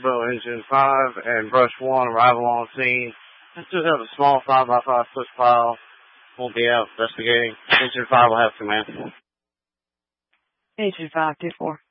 Boat Engine 5 and Brush 1 arrival on scene. I still have a small 5x5 push pile. Won't be out investigating. Engine 5 will have command. Engine 5, 2-4.